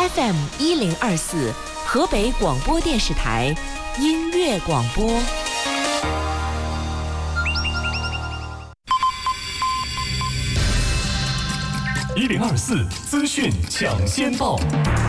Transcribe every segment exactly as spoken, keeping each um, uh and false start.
F M 一零二四，河北广播电视台音乐广播。 一零二四资讯抢先报。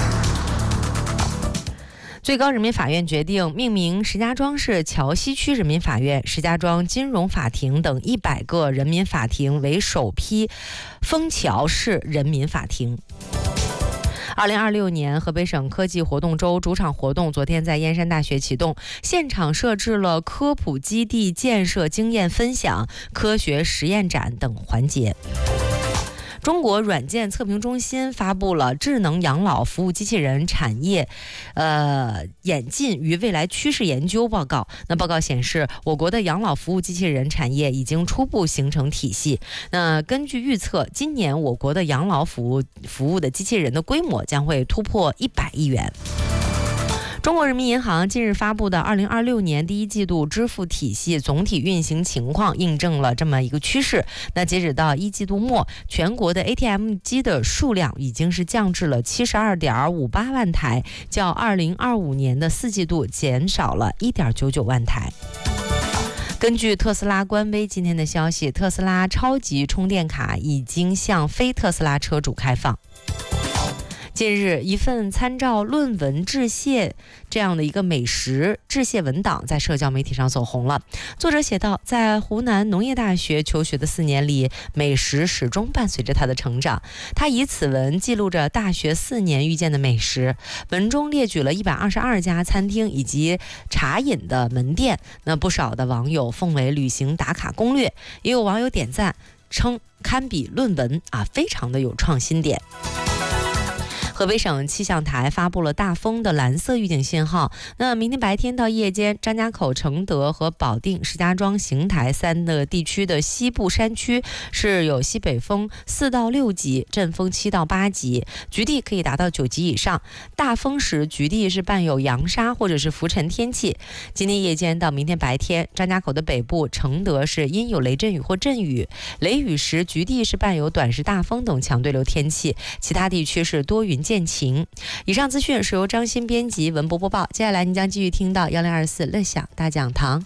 最高人民法院决定命名石家庄市桥西区人民法院、石家庄金融法庭等一百个人民法庭为首批枫桥市人民法庭。二零二六年河北省科技活动周主场活动昨天在燕山大学启动，现场设置了科普基地建设经验分享、科学实验展等环节。中国软件测评中心发布了智能养老服务机器人产业，呃，演进与未来趋势研究报告。那报告显示，我国的养老服务机器人产业已经初步形成体系。那根据预测，今年我国的养老服务服务的机器人的规模将会突破一百亿元。中国人民银行近日发布的二零二六年第一季度支付体系总体运行情况印证了这么一个趋势。那截止到一季度末，全国的 A T M 机的数量已经是降至了七十二点五八万台，较二零二五年的四季度减少了一点九九万台。根据特斯拉官微今天的消息，特斯拉超级充电卡已经向非特斯拉车主开放。近日，一份参照论文致谢这样的一个美食致谢文档在社交媒体上走红了。作者写道，在湖南农业大学求学的四年里，美食始终伴随着他的成长。他以此文记录着大学四年遇见的美食，文中列举了一百二十二家餐厅以及茶饮的门店。那不少的网友奉为旅行打卡攻略，也有网友点赞称堪比论文啊，非常的有创新点。河北省气象台发布了大风的蓝色预警信号。那明天白天到夜间，张家口、承德和保定、石家庄、邢台三个地区的西部山区是有西北风四到六级，阵风七到八级，局地可以达到九级以上。大风时局地是伴有扬沙或者是浮尘天气。今天夜间到明天白天，张家口的北部、承德是阴有雷阵雨或阵雨，雷雨时局地是伴有短时大风等强对流天气，其他地区是多云见晴。以上资讯是由张鑫编辑，文博播报。接下来您将继续听到幺零二四乐享大讲堂。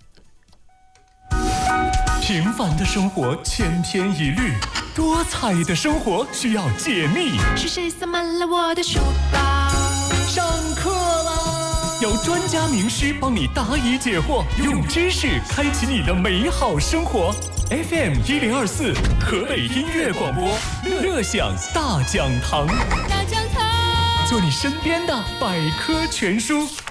平凡的生活千篇一律，多彩的生活需要解密。 是谁塞满了我的书包？ 上课啦！有专家名师帮你答疑解惑，用知识开启你的美好生活。F M 一零二四，河北音乐广播，乐享大讲堂。 大讲堂， 做你身边的百科全书。